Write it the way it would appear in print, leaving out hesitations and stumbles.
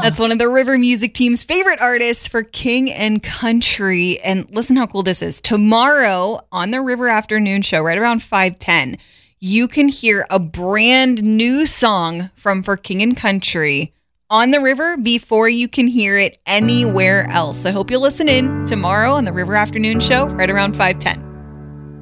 That's one of the River Music Team's favorite artists for King and Country. And listen how cool this is. Tomorrow on the River Afternoon Show, right around 5:10, you can hear a brand new song from For King and Country on the River before you can hear it anywhere else. So I hope you'll listen in tomorrow on the River Afternoon Show, right around 5:10.